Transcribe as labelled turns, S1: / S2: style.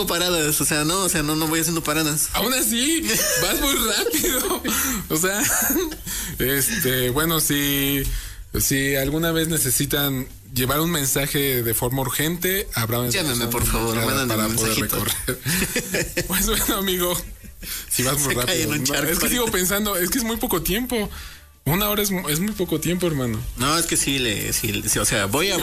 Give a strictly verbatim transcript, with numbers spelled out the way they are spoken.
S1: paradas, o sea, no, o sea, no, no voy haciendo paradas.
S2: Aún así, vas muy rápido. O sea, este, bueno, si, si alguna vez necesitan llevar un mensaje de forma urgente, habrá
S1: Llámeme, por favor, mándame
S2: para
S1: un
S2: poder
S1: mensajito.
S2: recorrer. Pues bueno, amigo, si vas muy
S1: Se cae en
S2: rápido.
S1: un
S2: No,
S1: charco
S2: es que sigo
S1: ahorita.
S2: pensando, es que es muy poco tiempo. Una hora es, mu- es muy poco tiempo, hermano.
S1: No, es que sí, le, sí, sí, o sea, voy a